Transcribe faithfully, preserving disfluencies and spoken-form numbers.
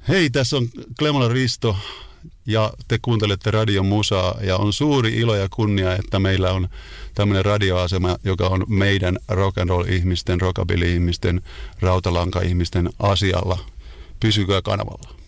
Hei, tässä on Klemola Risto ja te kuuntelette Radion Musaa ja on suuri ilo ja kunnia, että meillä on tämmöinen radioasema, joka on meidän rock'n'roll-ihmisten, rockabilly-ihmisten, rautalanka-ihmisten asialla. Pysykää kanavalla.